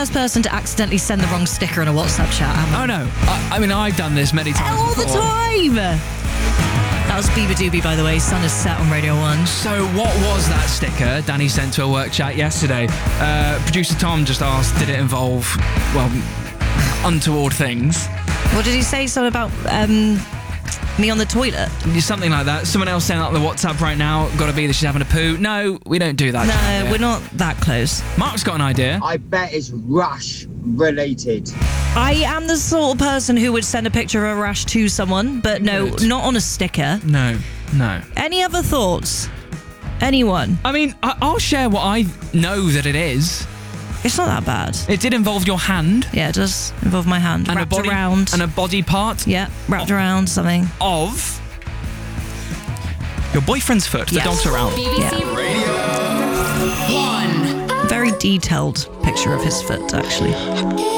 first person to accidentally send the wrong sticker in a WhatsApp chat, am I? Oh, no. I mean, I've done this many times All the before. time! That was Bieber Doobie, by the way. Sun is set on Radio 1. So what was that sticker Danny sent to a work chat yesterday? Producer Tom just asked, did it involve, well, untoward things? What did he say? Something about me on the toilet? Something like that. Someone else sent out the WhatsApp right now. Got to be that she's having a poo. No, we don't do that. No, we're not that close. Mark's got an idea. I bet it's Rush related. I am the sort of person who would send a picture of a rash to someone, but no, Good. not on a sticker. No. Any other thoughts? Anyone? I mean, I'll share what I know that it is. It's not that bad. It did involve your hand. Yeah, it does involve my hand. And wrapped a body, around. And a body part. Yeah, wrapped around something. Of your boyfriend's foot. The Yes. dog's around. BBC Radio 1. Very detailed picture of his foot, actually.